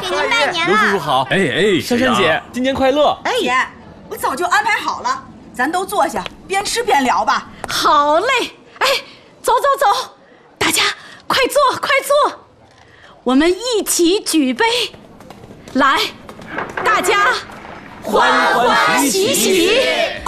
给您拜年了。 刘叔叔好。 哎， 珊珊姐，新年快乐！ 哎，姐，我早就安排好了，咱都坐下，边吃边聊吧。 好嘞，哎，走，大家快坐，快坐，我们一起举杯，来，大家欢欢喜喜。